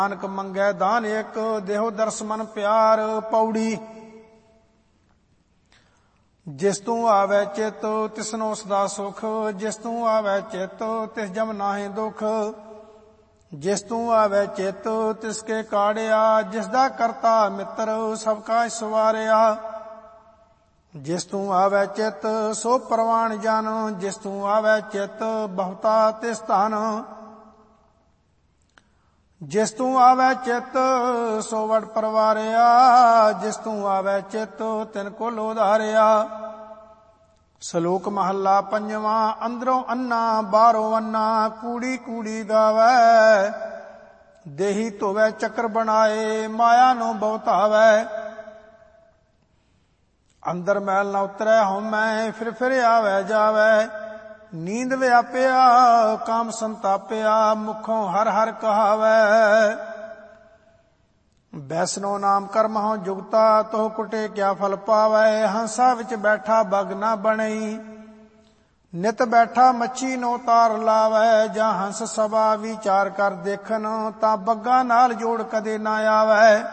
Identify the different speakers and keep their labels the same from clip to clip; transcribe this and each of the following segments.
Speaker 1: ਨਾਨਕ ਮੰਗੈ ਦਾਨ ਇੱਕ, ਦੇਹੋ ਦਰਸ ਮਨ ਪਿਆਰ। ਪੌੜੀ। ਜਿਸ ਤੂੰ ਆਵੈ ਚਿਤ ਤਿਸਨੋ ਸਦਾ ਸੁਖ, ਜਿਸ ਤੂੰ ਆਵੈ ਚਿਤ ਤਿਸ ਜਮ ਨਾਹਿ ਦੁਖ। ਜਿਸ ਤੂੰ ਆਵੈ ਚਿਤ ਤਿਸ ਕੇ ਕਾੜਿਆ, ਜਿਸ ਦਾ ਕਰਤਾ ਮਿੱਤਰ ਸਭ ਕਾ ਸਵਾਰਿਆ। ਜਿਸ ਤੂੰ ਆਵੈ ਚਿਤ ਸੋ ਪ੍ਰਵਾਣ ਜਨ, ਜਿਸ ਤੂੰ ਆਵੈ ਚਿਤ ਬਹੁਤਾ ਤਿਸ ਧਨ। ਜਿਸ ਤੂੰ ਆਵੈ ਚਿਤ ਸੋ ਵਡ ਪਰਵਾਰਿਆ, ਜਿਸ ਤੂੰ ਆਵੈ ਚਿਤ ਤਿਨ ਕੁਲ ਉਧਾਰਿਆ। ਸ਼ਲੋਕ ਮਹੱਲਾ ਪੰਜਵਾਂ। ਅੰਦਰੋਂ ਅੰਨਾ ਬਾਹਰੋਂ ਅੰਨਾ, ਕੂੜੀ ਕੂੜੀ ਗਾਵੈ। ਦੇਹੀ ਧੋਵੈ ਚੱਕਰ ਬਣਾਏ, ਮਾਇਆ ਨੂੰ ਬਹੁਤਾਵੈ। ਅੰਦਰ ਮੈਲ ਨਾ ਉਤਰੈ ਹਉਮੈ, ਫਿਰ ਫਿਰ ਆਵੈ ਜਾਵੈ। ਨੀਂਦ ਵਿਆਪਿਆ ਕਾਮ ਸੰਤਾਪਿਆ, ਮੁਖੋਂ ਹਰ ਹਰ ਕਹਾਵੈ। ਵੈਸਨੋ ਨਾਮ ਕਰਮ ਹਉ ਜੁਗਤਾ, ਤੋ ਕੁਟੇ ਕਿਆ ਫਲ ਪਾਵੈ। ਹੰਸਾ ਵਿੱਚ ਬੈਠਾ ਬਗ ਨਾ ਬਣਈ, ਨਿਤ ਬੈਠਾ ਮੱਛੀ ਨੋ ਤਾਰ ਲਾਵੈ। ਜਾਂ ਹੰਸ ਸਭਾ ਵਿਚਾਰ ਕਰ ਦੇਖਨ, ਤਾਂ ਬੱਗਾ ਨਾਲ ਜੋੜ ਕਦੇ ਨਾ ਆਵੈ।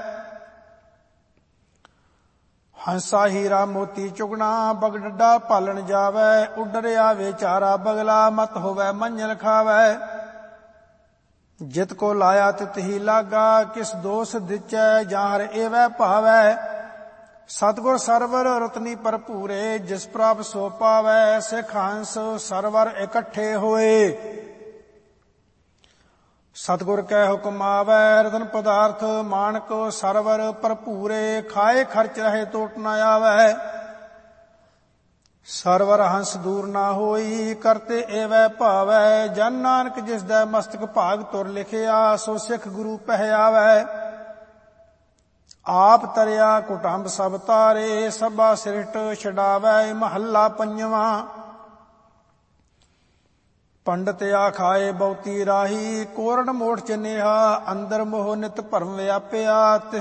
Speaker 1: ਹੰਸਾ ਹੀਰਾ ਮੋਤੀ ਚੁਗਣਾ, ਬਗ ਡੱਡਾ ਭਾਲਣ ਜਾਵੈ। ਉੱਡਰਿਆ ਵਿਚਾਰਾ ਬਗਲਾ, ਮਤ ਹੋਵੈ ਮੰਝਲ ਖਾਵੈ। ਜਿਤ ਕੋ ਲਾਇਆ ਤਿਤ ਹੀ ਲਾਗਾ, ਕਿਸ ਦੋਸ ਦਿਚੈ ਜਾਂ ਹਰ ਏਵੈ ਭਾਵੈ। ਸਤਿਗੁਰ ਸਰਵਰ ਰਤਨੀ ਭਰਪੂਰੇ, ਜਿਸ ਪ੍ਰਾਪ ਸੋ ਪਾਵੈ। ਸਿੱਖ ਹੰਸ ਸਰਵਰ ਇਕੱਠੇ ਹੋਏ, ਸਤਿਗੁਰ ਕੈ ਹੁਕਮ ਆਵੈ। ਰਤਨ ਪਦਾਰਥ ਮਾਣਕ ਸਰਵਰ ਭਰਪੂਰੇ, ਖਾਏ ਖਰਚ ਰਹੇ ਟੋਟ ਨ ਆਵੈ। ਸਰਵਰ ਹੰਸ ਦੂਰ ਨਾ ਹੋਈ, ਕਰਤੇ ਏਵੈ ਭਾਵੈ। ਜਨ ਨਾਨਕ ਜਿਸ ਦਾ ਮਸਤਕ ਭਾਗ ਤੁਰ ਲਿਖਿਆ, ਸੋ ਸਿੱਖ ਗੁਰੂ ਪਹਿਆਵੈ। ਆਪ ਤਰਿਆ ਕੁਟੰਬ ਸਭ ਤਾਰੇ, ਸਭਾ ਸਿਰਟ ਛਡਾਵੈ। ਮਹੱਲਾ ਪੰਜਵਾਂ। ਪੰਡਤ ਆਖਾਏ ਬਹੁਤੀ ਰਾਹੀ, ਕੋਰੜ ਮੋਠ ਚਨੇਹਾ। ਅੰਦਰ ਮੋਹ ਨਿਤ ਭਰਮ ਵਿਆਪਿਆ,